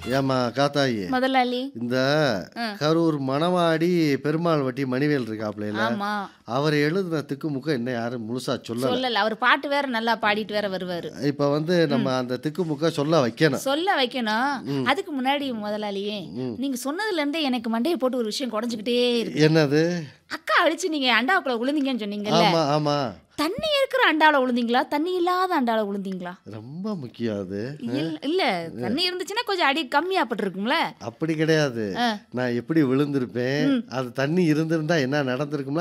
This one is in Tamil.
ஏம்மா காத்தாயி, முதலாளி. இந்த அ. கரூர் மணவாடி பெருமாள் வட்டி மணிவேல் இருக்காப்லைல, ஆமா. அவர் எழுதின திக்குமுக்க இன்னும் யாரும் முழுசா சொல்லல. சொல்லல. அவர் பாட்டு வேற நல்லா பாடிட்டு வேற வருவாரு. இப்ப வந்து நம்ம அந்த திக்குமுக்க சொல்ல வைக்கணும். சொல்ல வைக்கணும். ம். அதுக்கு முன்னாடி முதலாளியே, ம். நீங்க சொன்னதுல இருந்தே எனக்கு மண்டைய போட்டு ஒரு விஷயம் குடைஞ்சுக்கிட்டே இருக்கு. என்னது? அக்கா அடிச்சு நீங்க அண்டாவுக்குள்ள விழுந்தீங்கன்னு சொன்னீங்கல்ல. ஆமா ஆமா, தண்ணி இருக்கிற அண்டால விழுந்தீங்களா? தண்ணி இல்லாத அண்டால விழுந்தீங்களா? ரொம்ப முக்கியம் அது. இல்ல தண்ணி இருந்துச்சுன்னா கொஞ்சம் அடி கம்மியா பட்டிருக்கும்ல. அப்படி கிடையாது. ஆ. நான் எப்படி விழுந்திருப்பேன், அது தண்ணி இருந்திருந்தா என்ன நடந்திருக்கும்ல